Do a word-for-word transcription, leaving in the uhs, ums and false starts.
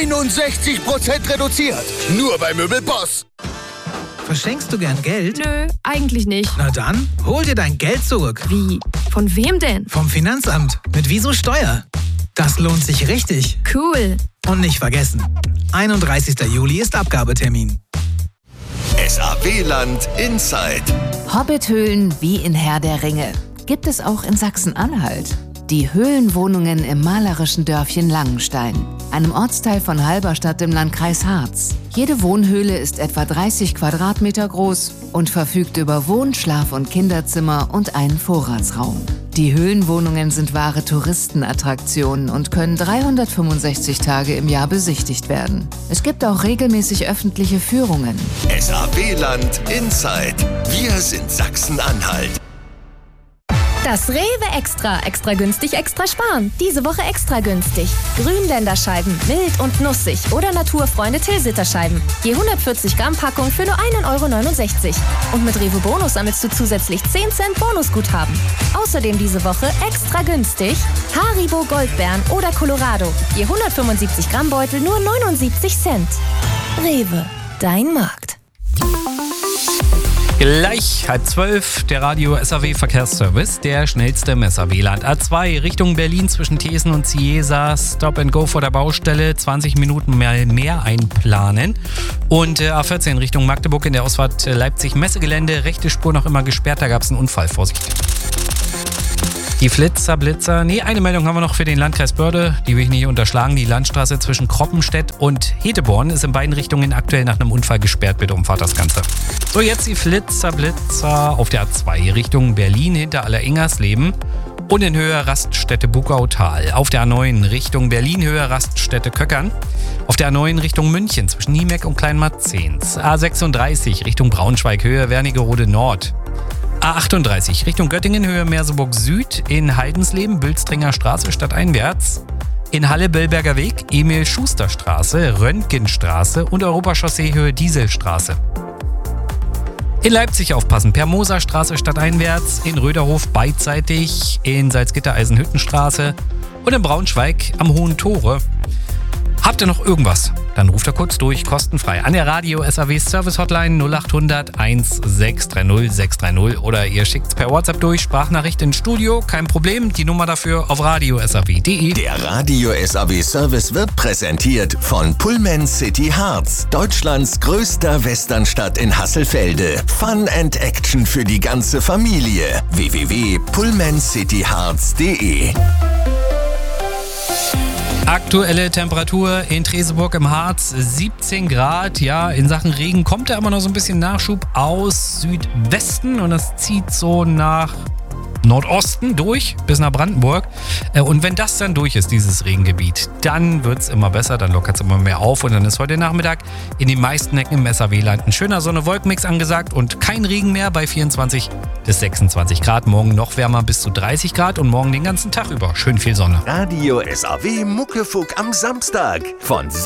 neunundsechzig Prozent reduziert. Nur bei Möbelboss. Verschenkst du gern Geld? Nö, eigentlich nicht. Na dann, hol dir dein Geld zurück. Wie? Von wem denn? Vom Finanzamt. Mit Wieso Steuer. Das lohnt sich richtig. Cool. Und nicht vergessen, einunddreißigster Juli ist Abgabetermin. S A W-Land Inside. Hobbithöhlen wie in Herr der Ringe gibt es auch in Sachsen-Anhalt. Die Höhlenwohnungen im malerischen Dörfchen Langenstein, einem Ortsteil von Halberstadt im Landkreis Harz. Jede Wohnhöhle ist etwa dreißig Quadratmeter groß und verfügt über Wohn-, Schlaf- und Kinderzimmer und einen Vorratsraum. Die Höhlenwohnungen sind wahre Touristenattraktionen und können dreihundertfünfundsechzig Tage im Jahr besichtigt werden. Es gibt auch regelmäßig öffentliche Führungen. S A W-Land Inside. Wir sind Sachsen-Anhalt. Das Rewe Extra. Extra günstig, extra sparen. Diese Woche extra günstig. Grünländerscheiben, mild und nussig. Oder Naturfreunde Tilsiter-Scheiben. Je hundertvierzig Gramm Packung für nur ein Euro neunundsechzig. Und mit Rewe Bonus sammelst du zusätzlich zehn Cent Bonusguthaben. Außerdem diese Woche extra günstig Haribo Goldbeeren oder Colorado. Je hundertfünfundsiebzig Gramm Beutel nur neunundsiebzig Cent. Rewe, dein Markt. Gleich halb zwölf, der Radio S A W Verkehrsservice, der schnellste im S A W-Land. A zwei Richtung Berlin zwischen Thesen und Ciesa, Stop and Go vor der Baustelle, zwanzig Minuten mehr, mehr einplanen. Und äh, A vierzehn Richtung Magdeburg in der Ausfahrt Leipzig-Messegelände, rechte Spur noch immer gesperrt, da gab es einen Unfall, Vorsicht. Die Flitzer, Blitzer, nee, eine Meldung haben wir noch für den Landkreis Börde, die will ich nicht unterschlagen. Die Landstraße zwischen Kroppenstedt und Hedeborn ist in beiden Richtungen aktuell nach einem Unfall gesperrt. Bitte umfahrt das Ganze. So, jetzt die Flitzer, Blitzer auf der A zwei Richtung Berlin hinter Alleringersleben und in Höhe Raststätte Bugautal. Auf der A neun Richtung Berlin, Höhe Raststätte Köckern. Auf der A neun Richtung München zwischen Niemeck und Kleinmarzens. A sechsunddreißig Richtung Braunschweig, Höhe Wernigerode Nord. A achtunddreißig Richtung Göttingen, Höhe Merseburg Süd, in Heidensleben, Bülstringer Straße stadteinwärts, in Halle Bellberger Weg, Emil-Schuster-Straße, Röntgenstraße und Europachaussee Höhe Dieselstraße. In Leipzig aufpassen, Permoser-Straße stadteinwärts, in Röderhof beidseitig, in Salzgitter-Eisenhüttenstraße und in Braunschweig am Hohen Tore. Habt ihr noch irgendwas? Dann ruft er kurz durch, kostenfrei an der Radio S A W Service Hotline null acht hundert sechshundert dreißig sechshundert oder ihr schickt's per WhatsApp durch, Sprachnachricht ins Studio, kein Problem, die Nummer dafür auf radio s a w punkt de. Der Radio S A W Service wird präsentiert von Pullman City Harz, Deutschlands größter Westernstadt in Hasselfelde. Fun and Action für die ganze Familie. w w w punkt pullman city harz punkt de. Aktuelle Temperatur in Treseburg im Harz siebzehn Grad. Ja, in Sachen Regen kommt da immer noch so ein bisschen Nachschub aus Südwesten und es zieht so nach Nordosten durch bis nach Brandenburg. Und wenn das dann durch ist, dieses Regengebiet, dann wird es immer besser, dann lockert es immer mehr auf und dann ist heute Nachmittag in den meisten Ecken im S A W-Land ein schöner Sonne-Wolkenmix angesagt und kein Regen mehr bei vierundzwanzig bis sechsundzwanzig Grad. Morgen noch wärmer bis zu dreißig Grad und morgen den ganzen Tag über schön viel Sonne. Radio S A W Muckefuck am Samstag von